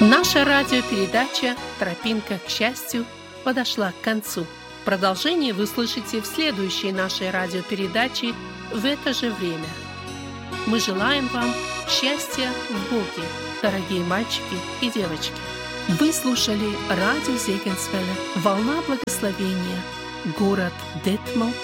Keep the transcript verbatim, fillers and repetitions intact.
Наша радиопередача «Тропинка к счастью» подошла к концу. Продолжение вы слышите в следующей нашей радиопередаче в это же время. Мы желаем вам счастья в Боге, дорогие мальчики и девочки. Вы слушали радио Зегенсвелле «Волна благословения», город Детмолд,